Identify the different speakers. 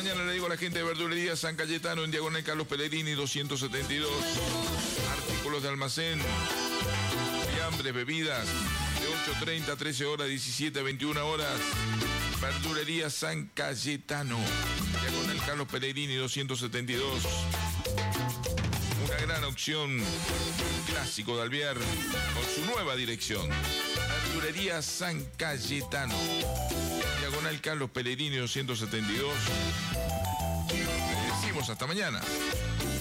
Speaker 1: mañana le digo a la gente de Verdulería San Cayetano en diagonal Carlos Pellegrini 272. Artículos de almacén, fiambres, bebidas, de 8:30 a 13 horas, 17 a 21 horas. Verdulería San Cayetano, diagonal Carlos Pellegrini 272. Una gran opción, clásico de Alvear, con su nueva dirección. Verdulería San Cayetano, diagonal Carlos Pellegrini 272. Le decimos hasta mañana.